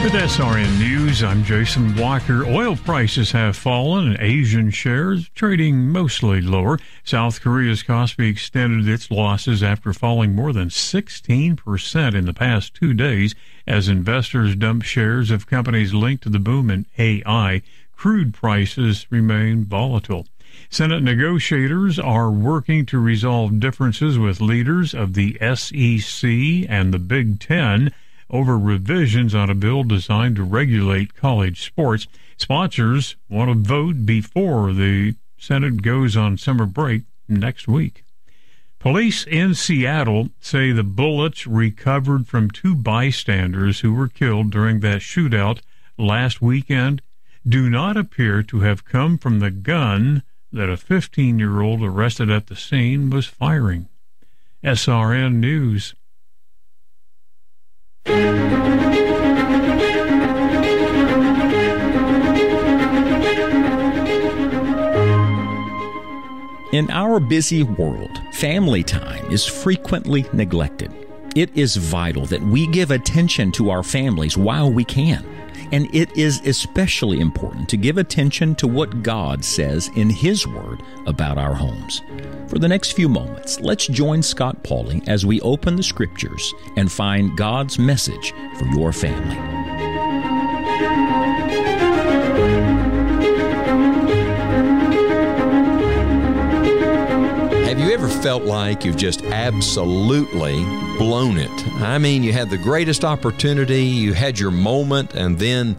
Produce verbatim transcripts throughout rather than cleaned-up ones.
With S R N News, I'm Jason Walker. Oil prices have fallen and Asian shares trading mostly lower. South Korea's Kospi extended its losses after falling more than sixteen percent in the past two days as investors dump shares of companies linked to the boom in A I. Crude prices remain volatile. Senate negotiators are working to resolve differences with leaders of the S E C and the Big Ten over revisions on a bill designed to regulate college sports. Sponsors want to vote before the Senate goes on summer break next week. Police in Seattle say the bullets recovered from two bystanders who were killed during that shootout last weekend do not appear to have come from the gun that a fifteen-year-old arrested at the scene was firing. S R N News. In our busy world, family time is frequently neglected. It is vital that we give attention to our families while we can. And it is especially important to give attention to what God says in His Word about our homes. For the next few moments, let's join Scott Pauley as we open the Scriptures and find God's message for your family. Have you ever felt like you've just absolutely blown it? I mean, you had the greatest opportunity, you had your moment, and then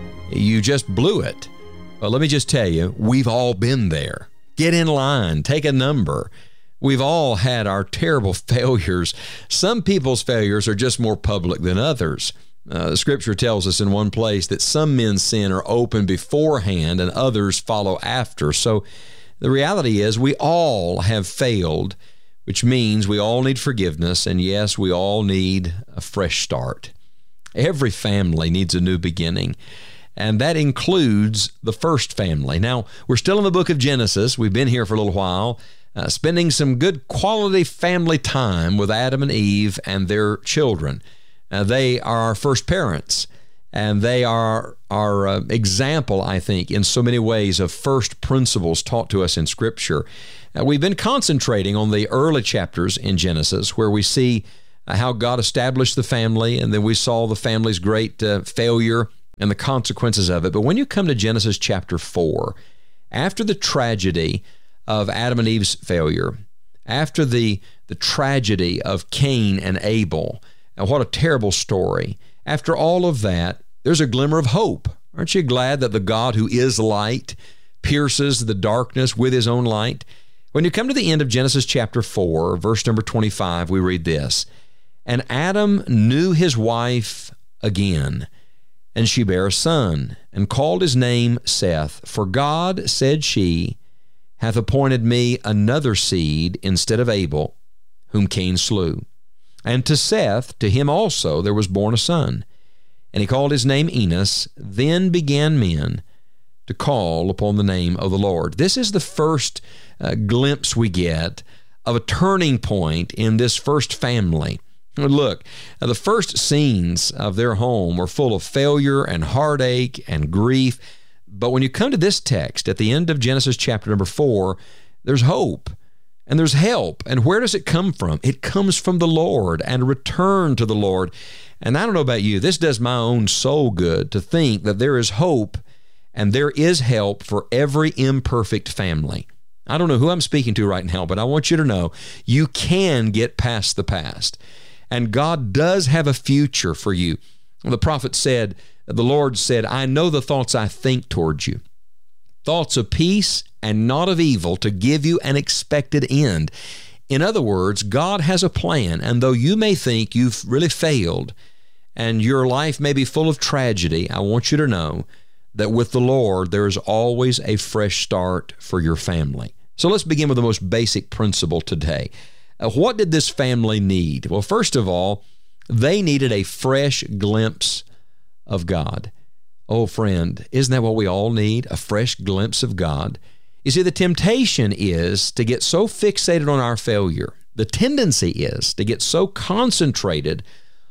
you just blew it. Well, let me just tell you, we've all been there. Get in line, take a number. We've all had our terrible failures. Some people's failures are just more public than others. Uh, the Scripture tells us in one place that some men's sin are open beforehand and others follow after. So the reality is we all have failed, which means we all need forgiveness, and yes, we all need a fresh start. Every family needs a new beginning, and that includes the first family. Now, we're still in the book of Genesis. We've been here for a little while, uh, spending some good quality family time with Adam and Eve and their children. Uh, they are our first parents. And they are our uh, example, I think, in so many ways of first principles taught to us in Scripture. Uh, we've been concentrating on the early chapters in Genesis where we see uh, how God established the family, and then we saw the family's great uh, failure and the consequences of it. But when you come to Genesis chapter four, after the tragedy of Adam and Eve's failure, after the, the tragedy of Cain and Abel, and what a terrible story. After all of that, there's a glimmer of hope. Aren't you glad that the God who is light pierces the darkness with His own light? When you come to the end of Genesis chapter four, verse number twenty-five, we read this, "And Adam knew his wife again, and she bare a son, and called his name Seth. For God, said she, hath appointed me another seed instead of Abel, whom Cain slew. And to Seth, to him also there was born a son, and he called his name Enos. Then began men to call upon the name of the Lord." This is the first uh, glimpse we get of a turning point in this first family. Look, uh, the first scenes of their home were full of failure and heartache and grief. But when you come to this text at the end of Genesis chapter number four, there's hope. And there's help. And where does it come from? It comes from the Lord, and return to the Lord. And I don't know about you, this does my own soul good to think that there is hope and there is help for every imperfect family. I don't know who I'm speaking to right now, but I want you to know you can get past the past. And God does have a future for you. The prophet said, the Lord said, "I know the thoughts I think towards you, thoughts of peace and not of evil, to give you an expected end." In other words, God has a plan, and though you may think you've really failed and your life may be full of tragedy, I want you to know that with the Lord, there is always a fresh start for your family. So let's begin with the most basic principle today. Uh, what did this family need? Well, first of all, they needed a fresh glimpse of God. Oh, friend, isn't that what we all need? A fresh glimpse of God. You see, the temptation is to get so fixated on our failure. The tendency is to get so concentrated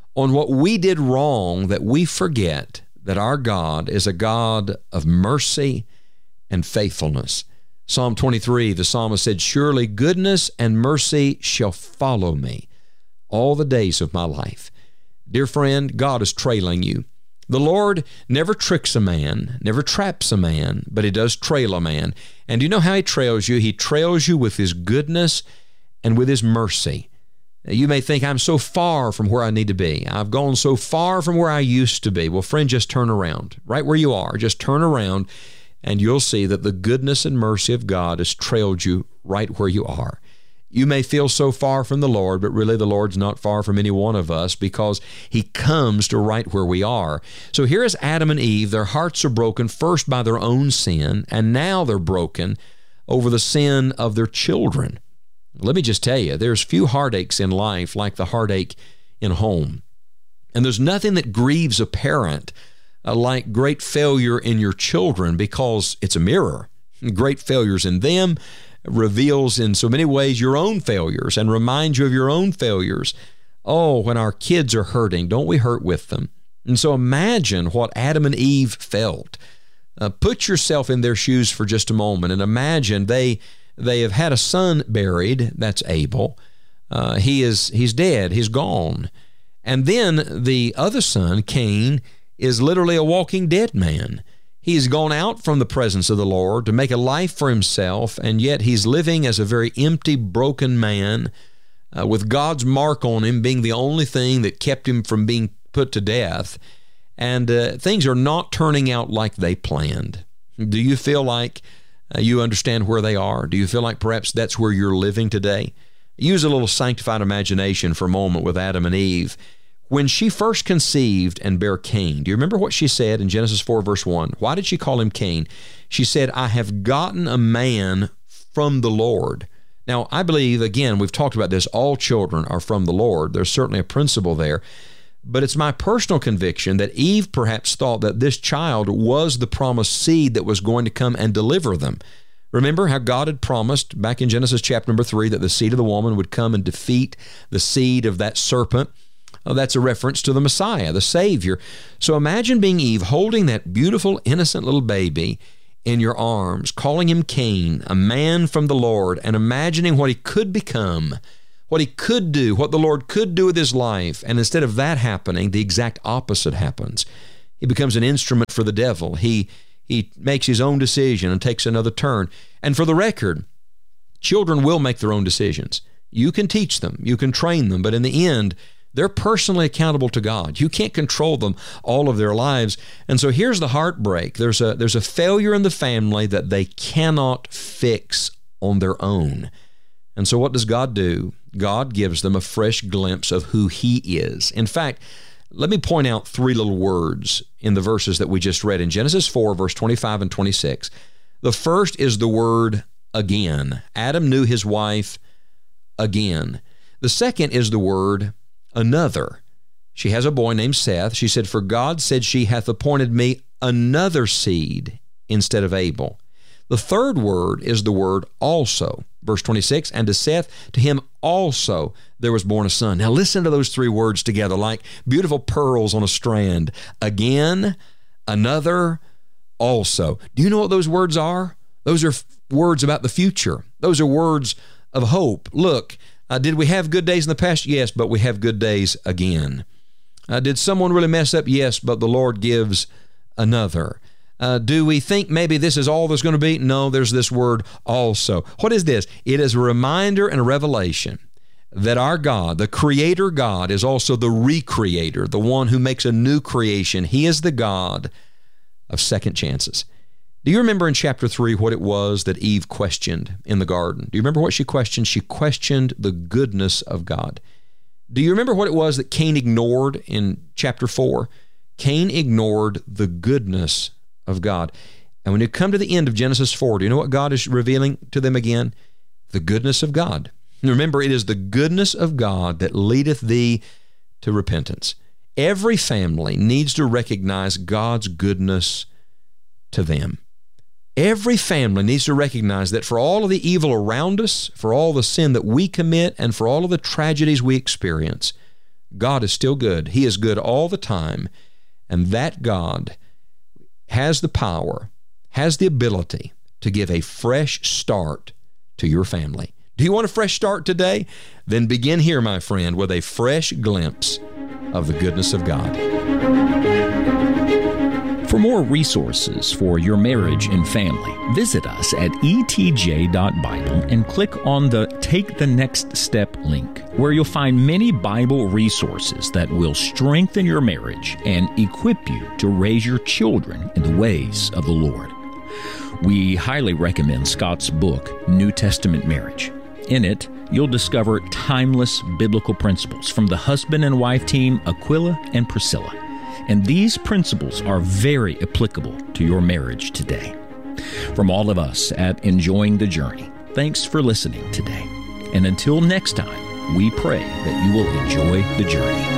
on what we did wrong that we forget that our God is a God of mercy and faithfulness. Psalm twenty-three, the psalmist said, "Surely goodness and mercy shall follow me all the days of my life." Dear friend, God is trailing you. The Lord never tricks a man, never traps a man, but He does trail a man. And do you know how He trails you? He trails you with His goodness and with His mercy. You may think, I'm so far from where I need to be. I've gone so far from where I used to be. Well, friend, just turn around. Right where you are, just turn around, and you'll see that the goodness and mercy of God has trailed you right where you are. You may feel so far from the Lord, but really the Lord's not far from any one of us because He comes to right where we are. So here is Adam and Eve. Their hearts are broken first by their own sin, and now they're broken over the sin of their children. Let me just tell you, there's few heartaches in life like the heartache in home. And there's nothing that grieves a parent uh, like great failure in your children, because it's a mirror. Great failures in them reveals in so many ways your own failures and reminds you of your own failures. Oh, when our kids are hurting, don't we hurt with them? And so imagine what Adam and Eve felt. Uh, put yourself in their shoes for just a moment and imagine they they have had a son buried. That's Abel. Uh, he is he's dead. He's gone. And then the other son, Cain, is literally a walking dead man. He's gone out from the presence of the Lord to make a life for himself, and yet he's living as a very empty, broken man uh, with God's mark on him being the only thing that kept him from being put to death. And uh, things are not turning out like they planned. Do you feel like uh, you understand where they are? Do you feel like perhaps that's where you're living today? Use a little sanctified imagination for a moment with Adam and Eve. When she first conceived and bare Cain, do you remember what she said in Genesis four, verse one? Why did she call him Cain? She said, "I have gotten a man from the Lord." Now, I believe, again, we've talked about this, all children are from the Lord. There's certainly a principle there. But it's my personal conviction that Eve perhaps thought that this child was the promised seed that was going to come and deliver them. Remember how God had promised back in Genesis chapter number three that the seed of the woman would come and defeat the seed of that serpent. Oh, that's a reference to the Messiah, the Savior. So imagine being Eve, holding that beautiful, innocent little baby in your arms, calling him Cain, a man from the Lord, and imagining what he could become, what he could do, what the Lord could do with his life. And instead of that happening, the exact opposite happens. He becomes an instrument for the devil. He, he makes his own decision and takes another turn. And for the record, children will make their own decisions. You can teach them, you can train them, but in the end, they're personally accountable to God. You can't control them all of their lives. And so here's the heartbreak. There's a, there's a failure in the family that they cannot fix on their own. And so what does God do? God gives them a fresh glimpse of who He is. In fact, let me point out three little words in the verses that we just read in Genesis four, verse twenty-five and twenty-six. The first is the word again. Adam knew his wife again. The second is the word another. She has a boy named Seth. She said, "For God said, she hath appointed me another seed instead of Abel." The third word is the word also. Verse twenty-six, "And to Seth, to him also there was born a son." Now listen to those three words together like beautiful pearls on a strand. Again, another, also. Do you know what those words are? Those are f- words about the future. Those are words of hope. Look, uh, did we have good days in the past? Yes, but we have good days again. Uh, did someone really mess up? Yes, but the Lord gives another. Uh, do we think maybe this is all there's going to be? No, there's this word also. What is this? It is a reminder and a revelation that our God, the Creator God, is also the recreator, the one who makes a new creation. He is the God of second chances. Do you remember in chapter three what it was that Eve questioned in the garden? Do you remember what she questioned? She questioned the goodness of God. Do you remember what it was that Cain ignored in chapter four? Cain ignored the goodness of God. And when you come to the end of Genesis four, do you know what God is revealing to them again? The goodness of God. And remember, it is the goodness of God that leadeth thee to repentance. Every family needs to recognize God's goodness to them. Every family needs to recognize that for all of the evil around us, for all the sin that we commit, and for all of the tragedies we experience, God is still good. He is good all the time. And that God has the power, has the ability to give a fresh start to your family. Do you want a fresh start today? Then begin here, my friend, with a fresh glimpse of the goodness of God. For more resources for your marriage and family, visit us at e t j dot bible and click on the Take the Next Step link, where you'll find many Bible resources that will strengthen your marriage and equip you to raise your children in the ways of the Lord. We highly recommend Scott's book, New Testament Marriage. In it, you'll discover timeless biblical principles from the husband and wife team Aquila and Priscilla. And these principles are very applicable to your marriage today. From all of us at Enjoying the Journey, thanks for listening today. And until next time, we pray that you will enjoy the journey.